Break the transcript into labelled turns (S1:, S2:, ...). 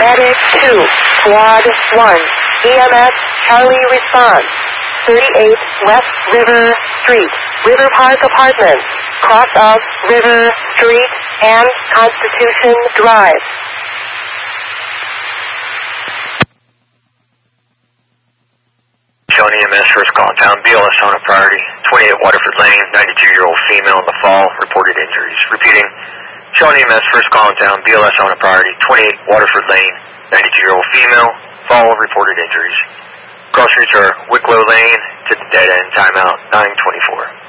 S1: Medic 2, Squad 1, EMS, Charlie response. 38 West River Street, River Park Apartments, cross of River Street and Constitution Drive.
S2: Shawnee EMS, first call in town, BLS on a priority. 28 Waterford Lane, 92-year-old female in the fall, reported injuries. Repeating, Shawnee EMS, first call in town, BLS on a priority. 28 Waterford Lane, 92-year-old female, fall, reported injuries. Cross streets are Wicklow Lane to the dead end, timeout 924.